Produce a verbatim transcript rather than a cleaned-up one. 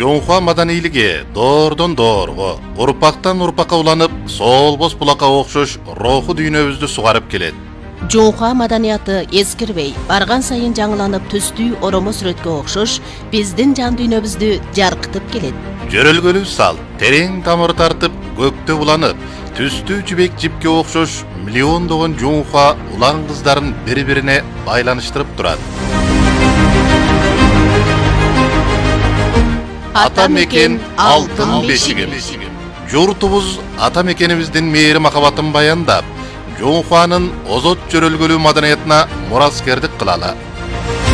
Жоңхуа маданийлиги доордон доорго, урпактан урпакка уланып, солбос булакка окшош руху дүйнөбүздү сугарып келет. Жоңхуа маданияты эскирбей, барган сайын жаңыланып түстүү оромо сүрөткө окшош, биздин жан дүйнөбүздү жаркытып келет. Жөрөлгөлүү сал, терең тамыр тартып, көктө уланып, түстүү жибек жипке окшош миллиондогон жоңхуа улан кыздарын бири-бирине байланыштырып турат. Ата мекен алтын бешигим. Журтубуз ата мекенибиздин мээри махабатын баяндап, Жоңхуанын озот жөрөлгөлүү маданиятына мураскердик кылалы.